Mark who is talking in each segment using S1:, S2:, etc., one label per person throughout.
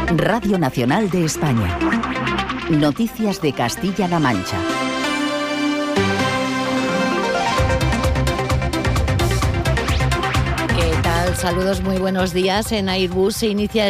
S1: Radio Nacional de España. Noticias de Castilla-La Mancha.
S2: Saludos, muy buenos días. En Airbus se inicia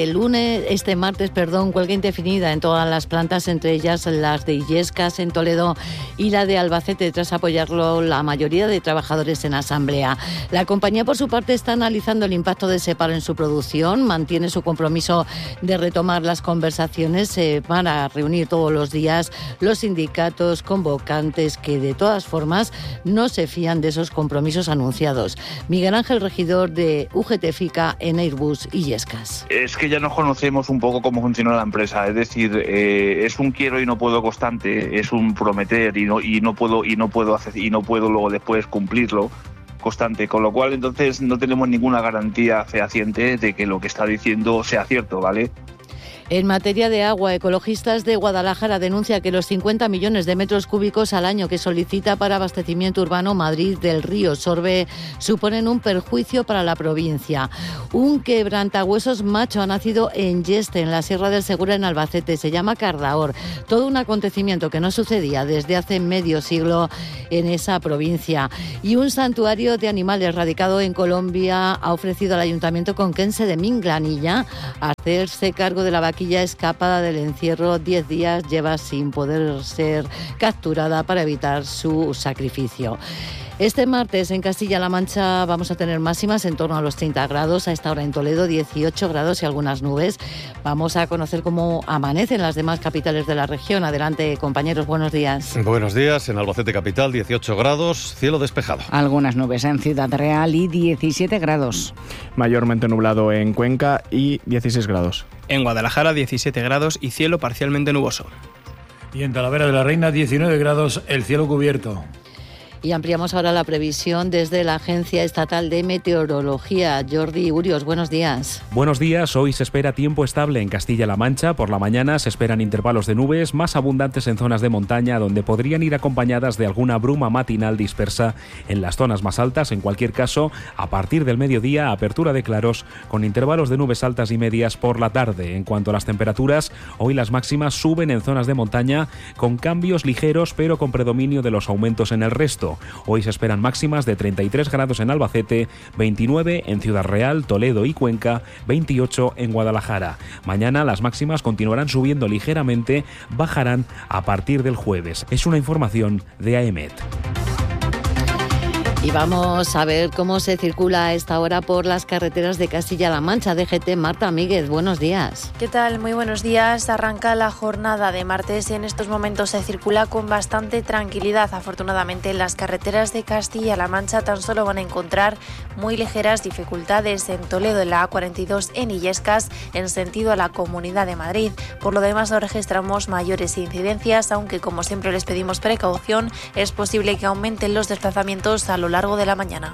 S2: este martes, huelga indefinida en todas las plantas, entre ellas las de Illescas en Toledo y la de Albacete, tras apoyarlo la mayoría de trabajadores en asamblea. La compañía, por su parte, está analizando el impacto de ese paro en su producción, mantiene su compromiso de retomar las conversaciones. Se van a reunir todos los días los sindicatos convocantes, que de todas formas no se fían de esos compromisos anunciados. Miguel Ángel, regidor de UGT-FICA en Airbus Illescas.
S3: Es que ya nos conocemos un poco cómo funciona la empresa, es decir, es un quiero y no puedo constante, es un prometer y no puedo hacer y no puedo luego después cumplirlo constante, con lo cual entonces no tenemos ninguna garantía fehaciente de que lo que está diciendo sea cierto, ¿vale?
S2: En materia de agua, Ecologistas de Guadalajara denuncia que los 50 millones de metros cúbicos al año que solicita para abastecimiento urbano Madrid del río Sorbe suponen un perjuicio para la provincia. Un quebrantahuesos macho ha nacido en Yeste, en la Sierra del Segura, en Albacete. Se llama Cardaor. Todo un acontecimiento que no sucedía desde hace medio siglo en esa provincia. Y un santuario de animales radicado en Colombia ha ofrecido al Ayuntamiento conquense de Minglanilla hacerse cargo de la vaquilla escapada del encierro. 10 días lleva sin poder ser capturada para evitar su sacrificio. Este martes en Castilla-La Mancha vamos a tener máximas en torno a los 30 grados, a esta hora en Toledo 18 grados y algunas nubes. Vamos a conocer cómo amanecen las demás capitales de la región. Adelante, compañeros, buenos días.
S4: Buenos días, en Albacete capital 18 grados, cielo despejado.
S5: Algunas nubes en Ciudad Real y 17 grados.
S6: Mayormente nublado en Cuenca y 16 grados.
S7: En Guadalajara 17 grados y cielo parcialmente nuboso.
S8: Y en Talavera de la Reina 19 grados, el cielo cubierto.
S2: Y ampliamos ahora la previsión desde la Agencia Estatal de Meteorología. Jordi Urios, buenos días.
S9: Buenos días. Hoy se espera tiempo estable en Castilla-La Mancha. Por la mañana se esperan intervalos de nubes más abundantes en zonas de montaña, donde podrían ir acompañadas de alguna bruma matinal dispersa en las zonas más altas. En cualquier caso, a partir del mediodía, apertura de claros con intervalos de nubes altas y medias por la tarde. En cuanto a las temperaturas, hoy las máximas suben en zonas de montaña con cambios ligeros, pero con predominio de los aumentos en el resto. Hoy se esperan máximas de 33 grados en Albacete, 29 en Ciudad Real, Toledo y Cuenca, 28 en Guadalajara. Mañana las máximas continuarán subiendo ligeramente, bajarán a partir del jueves. Es una información de AEMET.
S2: Y vamos a ver cómo se circula a esta hora por las carreteras de Castilla-La Mancha. DGT, Marta Míguez, buenos días.
S10: ¿Qué tal? Muy buenos días. Arranca la jornada de martes y en estos momentos se circula con bastante tranquilidad. Afortunadamente, en las carreteras de Castilla-La Mancha tan solo van a encontrar muy ligeras dificultades en Toledo, en la A42, en Illescas, en sentido a la Comunidad de Madrid. Por lo demás, no registramos mayores incidencias, aunque como siempre les pedimos precaución, es posible que aumenten los desplazamientos a lo largo de la mañana.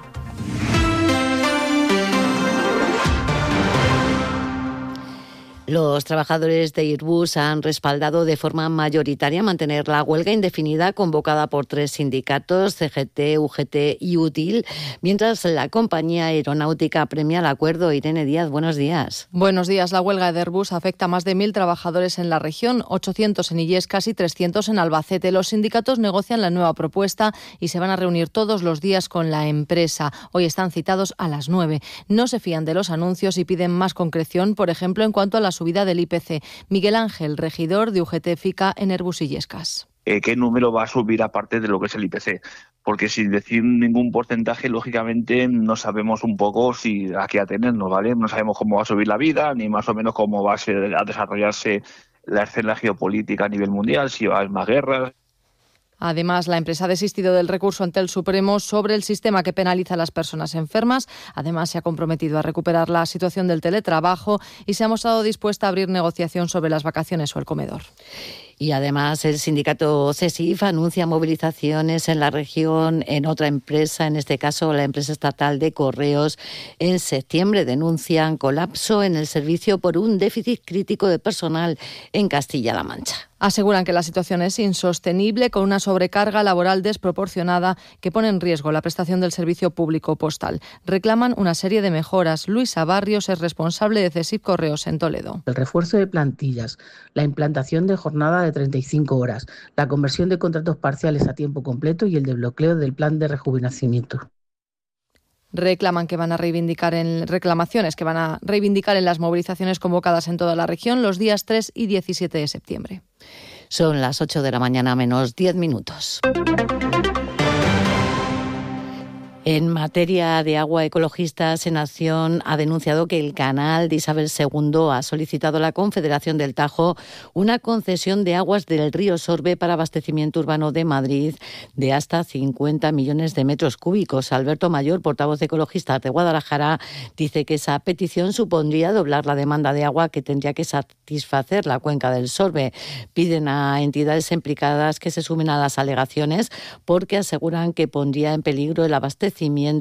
S2: Los trabajadores de Airbus han respaldado de forma mayoritaria mantener la huelga indefinida convocada por 3 sindicatos, CGT, UGT y UTIL, mientras la compañía aeronáutica premia el acuerdo. Irene Díaz, buenos días.
S11: Buenos días. La huelga de Airbus afecta a más de 1.000 trabajadores en la región, 800 en Illescas y 300 en Albacete. Los sindicatos negocian la nueva propuesta y se van a reunir todos los días con la empresa. Hoy están citados a las 9. No se fían de los anuncios y piden más concreción, por ejemplo, en cuanto a la subida del IPC. Miguel Ángel, regidor de UGT-FICA en Airbus Illescas.
S3: ¿Qué número va a subir aparte de lo que es el IPC? Porque sin decir ningún porcentaje, lógicamente no sabemos un poco si a qué atenernos, ¿vale? No sabemos cómo va a subir la vida, ni más o menos cómo va a desarrollarse la escena geopolítica a nivel mundial, si va a haber más guerras.
S11: Además, la empresa ha desistido del recurso ante el Supremo sobre el sistema que penaliza a las personas enfermas. Además, se ha comprometido a recuperar la situación del teletrabajo y se ha mostrado dispuesta a abrir negociación sobre las vacaciones o el comedor.
S2: Y además el sindicato CESIF anuncia movilizaciones en la región en otra empresa, en este caso la empresa estatal de Correos. En septiembre denuncian colapso en el servicio por un déficit crítico de personal en Castilla-La Mancha.
S11: Aseguran que la situación es insostenible, con una sobrecarga laboral desproporcionada que pone en riesgo la prestación del servicio público postal. Reclaman una serie de mejoras. Luisa Barrios es responsable de CESIF Correos en Toledo.
S12: El refuerzo de plantillas, la implantación de jornada de 35 horas, la conversión de contratos parciales a tiempo completo y el desbloqueo del plan de rejuvenecimiento.
S11: Reclaman que van a reivindicar reclamaciones que van a reivindicar en las movilizaciones convocadas en toda la región los días 3 y 17 de septiembre.
S2: Son las 8 de la mañana menos 10 minutos. En materia de agua, Ecologistas en Acción ha denunciado que el canal de Isabel II ha solicitado a la Confederación del Tajo una concesión de aguas del río Sorbe para abastecimiento urbano de Madrid de hasta 50 millones de metros cúbicos. Alberto Mayor, portavoz de Ecologistas de Guadalajara, dice que esa petición supondría doblar la demanda de agua que tendría que satisfacer la cuenca del Sorbe. Piden a entidades implicadas que se sumen a las alegaciones porque aseguran que pondría en peligro el abastecimiento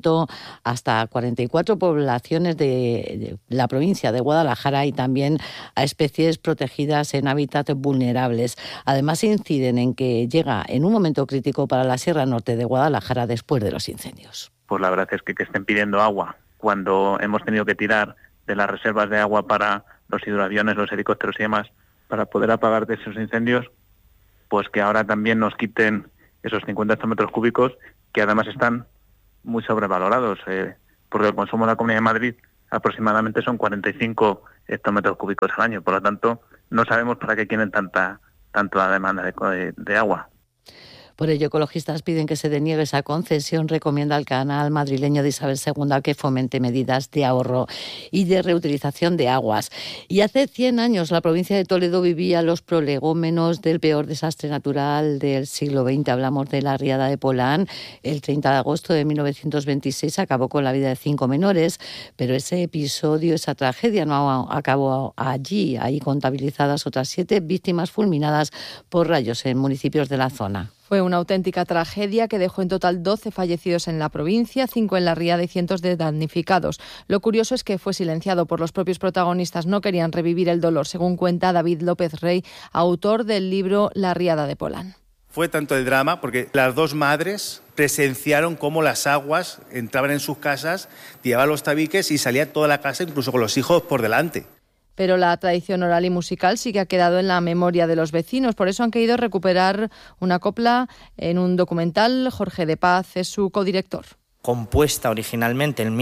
S2: hasta 44 poblaciones de la provincia de Guadalajara y también a especies protegidas en hábitats vulnerables. Además, inciden en que llega en un momento crítico para la Sierra Norte de Guadalajara después de los incendios.
S13: Pues la verdad es que estén pidiendo agua cuando hemos tenido que tirar de las reservas de agua para los hidroaviones, los helicópteros y demás, para poder apagar de esos incendios, pues que ahora también nos quiten esos 50 hectómetros cúbicos que además están muy sobrevalorados, porque el consumo de la Comunidad de Madrid aproximadamente son 45 hectómetros cúbicos al año. Por lo tanto, no sabemos para qué quieren tanta demanda de agua.
S2: Por ello, ecologistas piden que se deniegue esa concesión. Recomienda al canal madrileño de Isabel II que fomente medidas de ahorro y de reutilización de aguas. Y hace 100 años la provincia de Toledo vivía los prolegómenos del peor desastre natural del siglo XX. Hablamos de la riada de Polán. El 30 de agosto de 1926 acabó con la vida de 5 menores, pero ese episodio, esa tragedia no acabó allí. Hay contabilizadas otras 7 víctimas fulminadas por rayos en municipios de la zona.
S11: Fue una auténtica tragedia que dejó en total 12 fallecidos en la provincia, 5 en la riada y cientos de damnificados. Lo curioso es que fue silenciado por los propios protagonistas. No querían revivir el dolor, según cuenta David López Rey, autor del libro La riada de Polán.
S14: Fue tanto el drama porque las 2 madres presenciaron cómo las aguas entraban en sus casas, tiraban los tabiques y salía toda la casa, incluso con los hijos por delante.
S11: Pero la tradición oral y musical sí que ha quedado en la memoria de los vecinos. Por eso han querido recuperar una copla en un documental. Jorge de Paz es su codirector.
S15: Compuesta originalmente en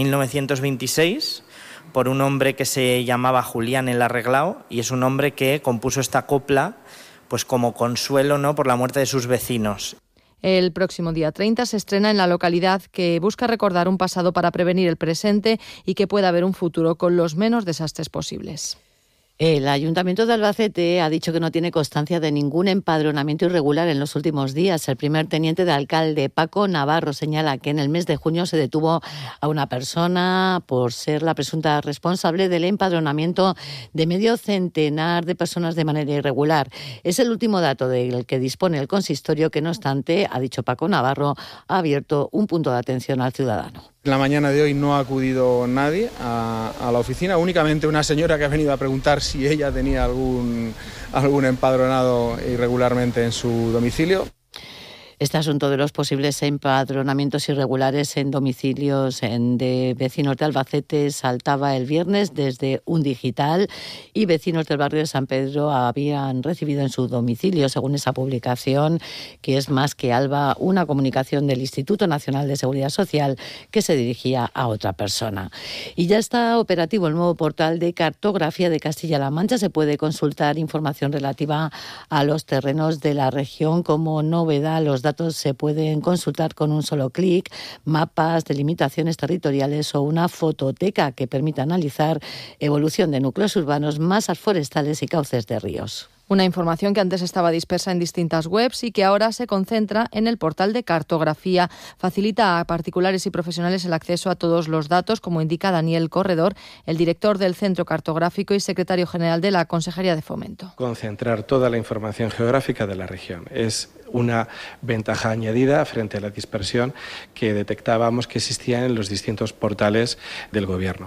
S15: 1926 por un hombre que se llamaba Julián el Arreglao, y es un hombre que compuso esta copla pues como consuelo, ¿no?, por la muerte de sus vecinos.
S11: El próximo día 30 se estrena en la localidad, que busca recordar un pasado para prevenir el presente y que pueda haber un futuro con los menos desastres posibles.
S2: El Ayuntamiento de Albacete ha dicho que no tiene constancia de ningún empadronamiento irregular en los últimos días. El primer teniente de alcalde, Paco Navarro, señala que en el mes de junio se detuvo a una persona por ser la presunta responsable del empadronamiento de medio centenar de personas de manera irregular. Es el último dato del que dispone el consistorio, que no obstante, ha dicho Paco Navarro, ha abierto un punto de atención al ciudadano.
S16: En la mañana de hoy no ha acudido nadie a la oficina, únicamente una señora que ha venido a preguntar si ella tenía algún empadronado irregularmente en su domicilio.
S2: Este asunto de los posibles empadronamientos irregulares en domicilios de vecinos de Albacete saltaba el viernes desde un digital, y vecinos del barrio de San Pedro habían recibido en su domicilio, según esa publicación, que es más que Alba, una comunicación del Instituto Nacional de Seguridad Social que se dirigía a otra persona. Y ya está operativo el nuevo portal de cartografía de Castilla-La Mancha. Se puede consultar información relativa a los terrenos de la región. Como novedad, los datos se pueden consultar con un solo clic: mapas, delimitaciones territoriales o una fototeca que permita analizar evolución de núcleos urbanos, masas forestales y cauces de ríos.
S11: Una información que antes estaba dispersa en distintas webs y que ahora se concentra en el portal de cartografía. Facilita a particulares y profesionales el acceso a todos los datos, como indica Daniel Corredor, el director del Centro Cartográfico y secretario general de la Consejería de Fomento.
S17: Concentrar toda la información geográfica de la región es una ventaja añadida frente a la dispersión que detectábamos que existía en los distintos portales del Gobierno.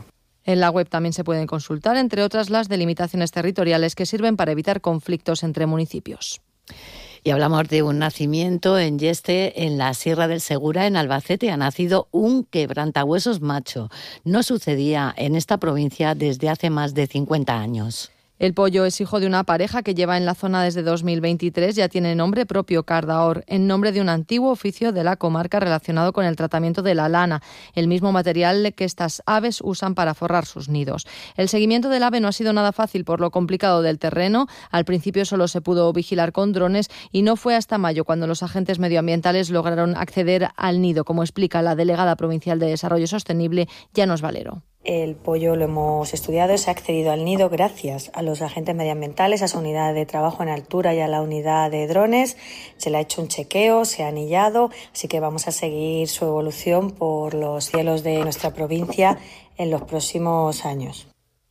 S11: En la web también se pueden consultar, entre otras, las delimitaciones territoriales que sirven para evitar conflictos entre municipios.
S2: Y hablamos de un nacimiento en Yeste, en la Sierra del Segura, en Albacete. Ha nacido un quebrantahuesos macho. No sucedía en esta provincia desde hace más de 50 años.
S11: El pollo es hijo de una pareja que lleva en la zona desde 2023. Ya tiene nombre propio, Cardaor, en nombre de un antiguo oficio de la comarca relacionado con el tratamiento de la lana, el mismo material que estas aves usan para forrar sus nidos. El seguimiento del ave no ha sido nada fácil por lo complicado del terreno. Al principio solo se pudo vigilar con drones y no fue hasta mayo cuando los agentes medioambientales lograron acceder al nido, como explica la delegada provincial de Desarrollo Sostenible, Llanos Valero.
S18: El pollo lo hemos estudiado, se ha accedido al nido gracias a los agentes medioambientales, a esa unidad de trabajo en altura y a la unidad de drones. Se le ha hecho un chequeo, se ha anillado, así que vamos a seguir su evolución por los cielos de nuestra provincia en los próximos años.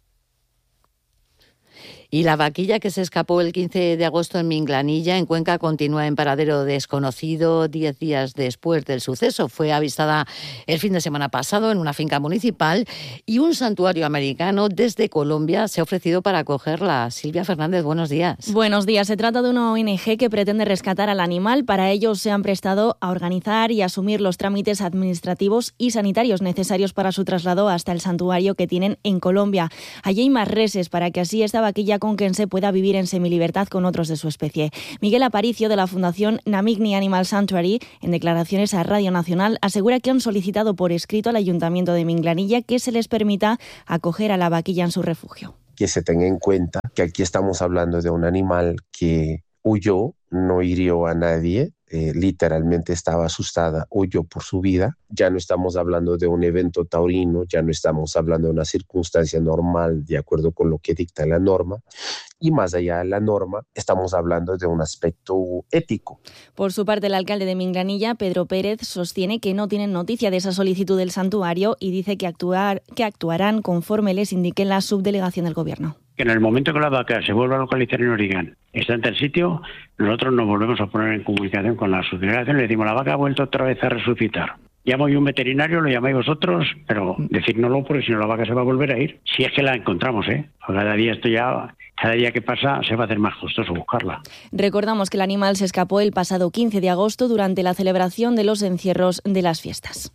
S2: Y la vaquilla que se escapó el 15 de agosto en Minglanilla, en Cuenca, continúa en paradero desconocido 10 días después del suceso. Fue avistada el fin de semana pasado en una finca municipal y un santuario americano desde Colombia se ha ofrecido para acogerla. Silvia Fernández, buenos días.
S19: Buenos días. Se trata de una ONG que pretende rescatar al animal. Para ello se han prestado a organizar y asumir los trámites administrativos y sanitarios necesarios para su traslado hasta el santuario que tienen en Colombia. Allí hay más reses para que así esta vaquilla conquense pueda vivir en semilibertad con otros de su especie. Miguel Aparicio, de la Fundación Namigni Animal Sanctuary, en declaraciones a Radio Nacional, asegura que han solicitado por escrito al Ayuntamiento de Minglanilla que se les permita acoger a la vaquilla en su refugio.
S20: Que se tenga en cuenta que aquí estamos hablando de un animal que huyó, no hirió a nadie, literalmente estaba asustada, huyó por su vida. Ya no estamos hablando de un evento taurino, ya no estamos hablando de una circunstancia normal de acuerdo con lo que dicta la norma. Y más allá de la norma, estamos hablando de un aspecto ético.
S19: Por su parte, el alcalde de Minglanilla, Pedro Pérez, sostiene que no tienen noticia de esa solicitud del santuario y dice que actuarán conforme les indique la subdelegación del Gobierno.
S21: En el momento que la vaca se vuelva a localizar en Origen, está en tal sitio, nosotros nos volvemos a poner en comunicación con la subdelegación y le decimos, la vaca ha vuelto otra vez a resucitar. Llamo yo un veterinario, lo llamáis vosotros, pero decírnoslo porque si no la vaca se va a volver a ir. Si es que la encontramos, Cada día que pasa se va a hacer más costoso buscarla.
S19: Recordamos que el animal se escapó el pasado 15 de agosto durante la celebración de los encierros de las fiestas.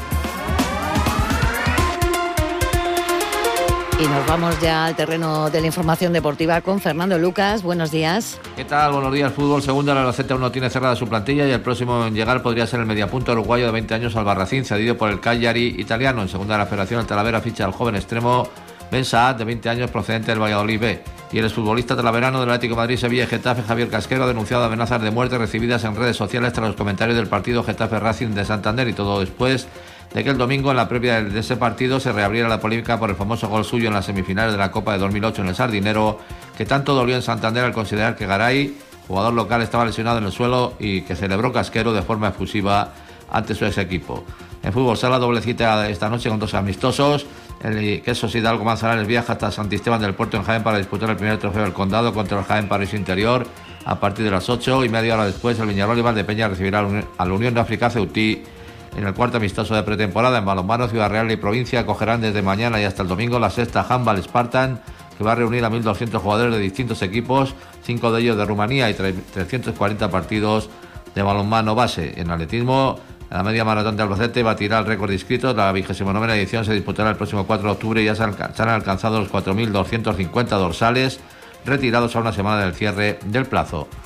S2: Y nos vamos ya al terreno de la información deportiva con Fernando Lucas. Buenos días.
S22: ¿Qué tal? Buenos días. Fútbol segunda, el Albacete aún no tiene cerrada su plantilla y el próximo en llegar podría ser el mediapunta uruguayo de 20 años Albarracín, cedido por el Cagliari italiano. En segunda de la Federación, el Talavera ficha al joven extremo Ben Saad, de 20 años, procedente del Valladolid B. Y el exfutbolista talaverano del Atlético de Madrid, Sevilla y Getafe, Javier Casquero, ha denunciado amenazas de muerte recibidas en redes sociales tras los comentarios del partido Getafe Racing de Santander, y todo después de que el domingo, en la previa de ese partido, se reabriera la polémica por el famoso gol suyo en las semifinales de la Copa de 2008 en el Sardinero, que tanto dolió en Santander al considerar que Garay, jugador local, estaba lesionado en el suelo y que celebró Casquero de forma efusiva ante su ex equipo. En fútbol sala, doble cita esta noche con dos amistosos. El Quesos Hidalgo Manzanares viaja hasta Santisteban del Puerto en Jaén para disputar el primer trofeo del Condado contra el Jaén París Interior a partir de las 8, y media hora después el Viñarol y Valdepeña recibirá a la Unión de África Ceutí en el cuarto amistoso de pretemporada. En balonmano, Ciudad Real y Provincia acogerán desde mañana y hasta el domingo la sexta Handball Spartan, que va a reunir a 1.200 jugadores de distintos equipos, 5 de ellos de Rumanía, y 340 partidos de balonmano base. En atletismo, la media maratón de Albacete batirá el récord de inscritos. La 29ª edición se disputará el próximo 4 de octubre y ya se han alcanzado los 4.250 dorsales retirados a una semana del cierre del plazo.